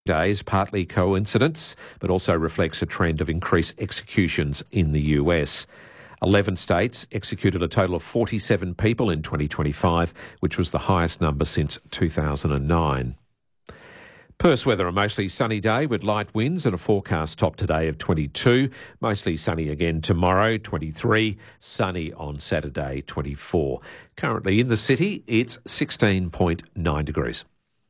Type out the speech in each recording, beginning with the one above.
days, partly coincidence, but also reflects a trend of increased executions in the US. 11 states executed a total of 47 people in 2025, which was the highest number since 2009. Perth's weather, a mostly sunny day with light winds and a forecast top today of 22. Mostly sunny again tomorrow, 23. Sunny on Saturday, 24. Currently in the city, it's 16.9 degrees.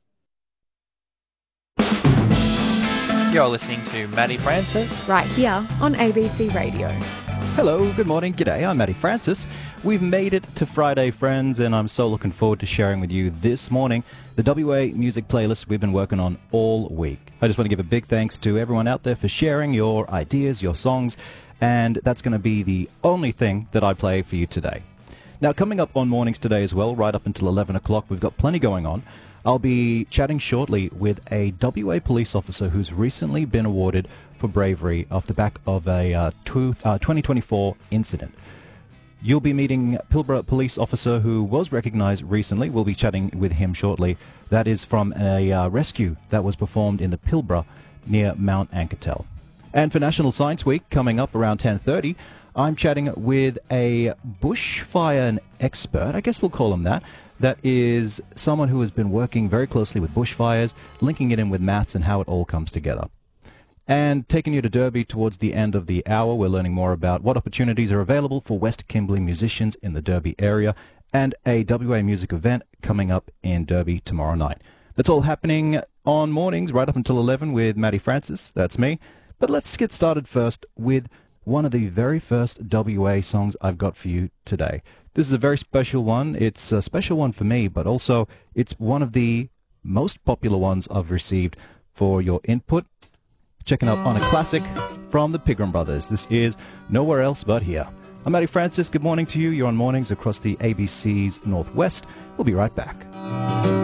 You're listening to Maddie Francis. Right here on ABC Radio. Hello, good morning, g'day, I'm Maddie Francis. We've made it to Friday, friends, and I'm so looking forward to sharing with you this morning the WA music playlist we've been working on all week. I just want to give a big thanks to everyone out there for sharing your ideas, your songs, and that's going to be the only thing that I play for you today. Now, coming up on mornings today as well, right up until 11 o'clock, we've got plenty going on. I'll be chatting shortly with a WA police officer who's recently been awarded for bravery off the back of a 2024 incident. You'll be meeting Pilbara police officer who was recognised recently. We'll be chatting with him shortly. That is from a rescue that was performed in the Pilbara near Mount Anketel. And for National Science Week, coming up around 10:30, I'm chatting with a bushfire expert, I guess we'll call him that. That is someone who has been working very closely with bushfires, linking it in with maths and how it all comes together. And taking you to Derby towards the end of the hour, we're learning more about what opportunities are available for West Kimberley musicians in the Derby area and a WA music event coming up in Derby tomorrow night. That's all happening on mornings right up until 11 with Maddie Francis. That's me. But let's get started first with one of the very first WA songs I've got for you today. This is a very special one. It's a special one for me, but also it's one of the most popular ones I've received for your input. Checking out on a classic from the Pigram Brothers. This is Nowhere Else But Here. I'm Maddie Francis. Good morning to you. You're on mornings across the ABC's Northwest. We'll be right back.